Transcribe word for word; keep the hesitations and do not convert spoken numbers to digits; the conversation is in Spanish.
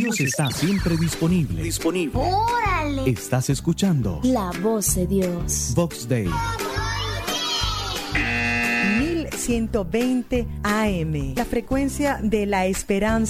Dios está siempre disponible. Disponible. ¡Órale! Estás escuchando La voz de Dios. Vox Day. mil ciento veinte A M, la frecuencia de la esperanza.